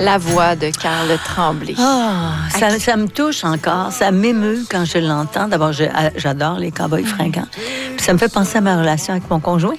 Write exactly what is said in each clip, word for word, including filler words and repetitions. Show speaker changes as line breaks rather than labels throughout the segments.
La voix de Karl Tremblay.
Ah, ça, ça me touche encore. Ça m'émeut quand je l'entends. D'abord, je, j'adore les Cowboys fringants. Puis ça me fait penser à ma relation avec mon conjoint.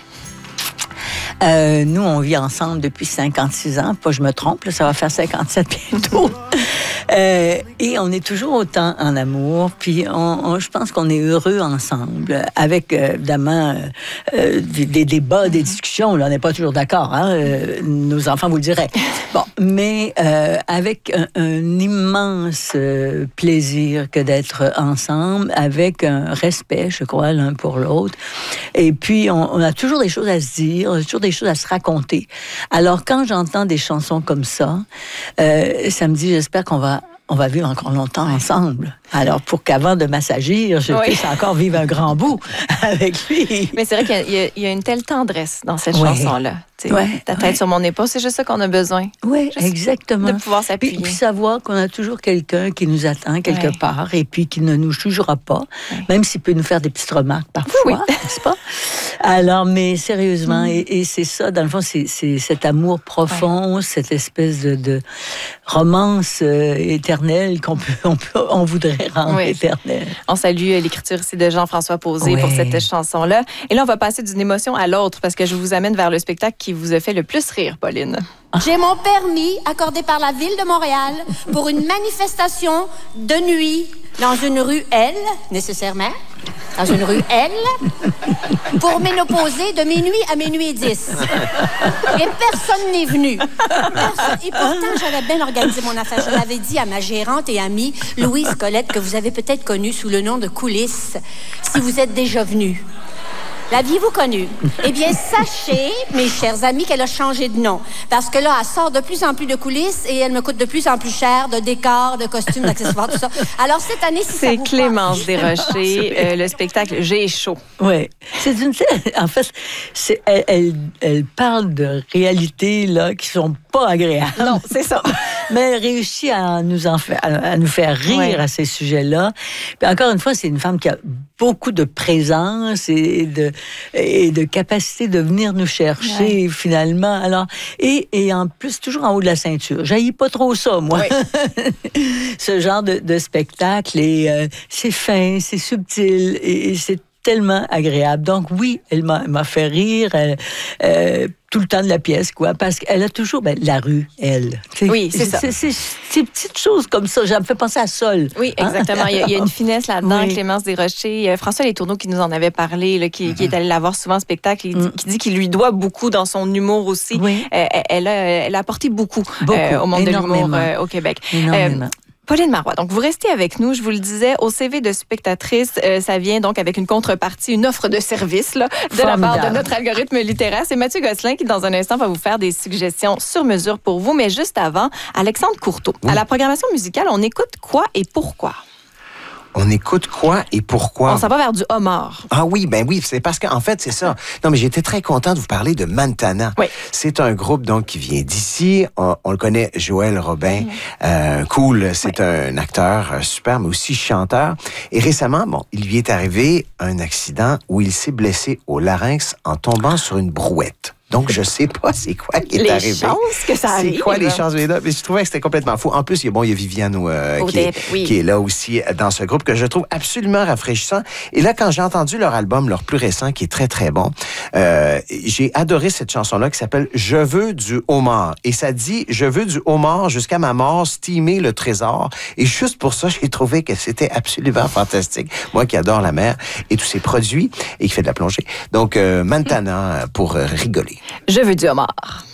Euh, nous, on vit ensemble depuis cinquante-six ans. Pas je me trompe, là, ça va faire cinquante-sept bientôt. euh, et on est toujours autant en amour. Puis on, on, je pense qu'on est heureux ensemble. Avec, euh, évidemment, euh, euh, des, des débats, des discussions. Là, on n'est pas toujours d'accord. Hein? Euh, nos enfants vous le diraient. Bon, mais euh, avec un, un immense euh, plaisir que d'être ensemble, avec un respect, je crois, l'un pour l'autre. Et puis, on, on a toujours des choses à se dire, on a toujours des choses à se raconter. Alors, quand j'entends des chansons comme ça, euh, ça me dit, j'espère qu'on va, on va vivre encore longtemps ensemble. Alors, pour qu'avant de m'assagir, je oui. puisse encore vivre un grand bout avec lui.
Mais c'est vrai qu'il y a, il y a une telle tendresse dans cette oui. chanson-là.
Ouais,
ta tête
ouais.
sur mon épaule, c'est juste ça qu'on a besoin.
Oui, exactement.
De pouvoir s'appuyer.
Puis, puis savoir qu'on a toujours quelqu'un qui nous attend quelque ouais. part et puis qui ne nous jugera pas, ouais. même s'il peut nous faire des petites remarques parfois, oui. n'est-ce pas? Alors, mais sérieusement, mm. et, et c'est ça, dans le fond, c'est, c'est cet amour profond, ouais. cette espèce de, de romance euh, éternelle qu'on peut, on, peut, on voudrait rendre oui. éternelle.
On salue l'écriture ici de Jean-François Posé oui. pour cette chanson-là. Et là, on va passer d'une émotion à l'autre parce que je vous amène vers le spectacle qui vous a fait le plus rire, Pauline.
J'ai mon permis accordé par la Ville de Montréal pour une manifestation de nuit dans une rue L, nécessairement, dans une rue L, pour ménopauser de minuit à minuit et dix. Et personne n'est venu. Personne. Et pourtant, j'avais bien organisé mon affaire. Je l'avais dit à ma gérante et amie, Louise Colette, que vous avez peut-être connue sous le nom de Coulisses, si vous êtes déjà venue. L'aviez-vous connue? Eh bien, sachez, mes chers amis, qu'elle a changé de nom. Parce que là, elle sort de plus en plus de coulisses et elle me coûte de plus en plus cher de décors, de costumes, d'accessoires, tout ça. Alors, cette année, si
c'est
ça vous
Clémence Desrochers, euh, le spectacle J'ai chaud.
Oui. C'est une... En fait, c'est... Elle, elle, elle parle de réalités, là, qui sont pas agréables.
Non, c'est ça.
Mais elle réussit à nous, en faire, à nous faire rire ouais. à ces sujets-là. Puis encore une fois, c'est une femme qui a beaucoup de présence et de, et de capacité de venir nous chercher, ouais. finalement. Alors, et, et en plus, toujours en haut de la ceinture. J'haïs pas trop ça, moi. Oui. Ce genre de, de spectacle. Et euh, c'est fin, c'est subtil et, et c'est tellement agréable. Donc oui, elle m'a, m'a fait rire elle, euh, tout le temps de la pièce, quoi, parce qu'elle a toujours ben, la rue, elle.
C'est, oui, c'est, c'est ça.
C'est, c'est, ces petites choses comme ça, ça me fait penser à Sol.
Oui, exactement. Hein? Il, y a, il y a une finesse là-dedans, oui. Clémence Desrochers. Euh, François Letourneau qui nous en avait parlé, là, qui, mm-hmm. qui est allé la voir souvent en spectacle, il, mm. qui dit qu'il lui doit beaucoup dans son humour aussi. Oui. Euh, elle, a, elle a apporté beaucoup, beaucoup euh, au monde énormément. de l'humour euh, au Québec.
Énormément. Euh,
Pauline Marois, donc vous restez avec nous, je vous le disais, au C V de spectatrice, euh, ça vient donc avec une contrepartie, une offre de service là, de Formidable. La part de notre algorithme littéraire. C'est Mathieu Gosselin qui, dans un instant, va vous faire des suggestions sur mesure pour vous. Mais juste avant, Alexandre Courteau. Oui. À la programmation musicale, on écoute quoi et pourquoi?
On écoute quoi et pourquoi?
On s'en va vers du homard.
Ah oui, ben oui, c'est parce qu'en fait, c'est ça. Non, mais j'étais très content de vous parler de Montana.
Oui.
C'est un groupe donc qui vient d'ici. On, on le connaît, Joël Robin. Mmh. Euh, cool, c'est oui. un acteur super, mais aussi chanteur. Et récemment, bon, il lui est arrivé un accident où il s'est blessé au larynx en tombant sur une brouette. Donc, je sais pas c'est quoi qui est
les
arrivé.
Les chances que ça arrive.
C'est quoi les chances? Mais je trouvais que c'était complètement fou. En plus, il y a, bon, il y a Viviane euh, qui, est, oui. qui est là aussi dans ce groupe que je trouve absolument rafraîchissant. Et là, quand j'ai entendu leur album, leur plus récent, qui est très, très bon, euh, j'ai adoré cette chanson-là qui s'appelle « Je veux du homard ». Et ça dit « Je veux du homard jusqu'à ma mort, steamer le trésor ». Et juste pour ça, j'ai trouvé que c'était absolument fantastique. Moi qui adore la mer et tous ses produits et qui fait de la plongée. Donc, euh, Montana pour euh, rigoler.
Je veux du homard.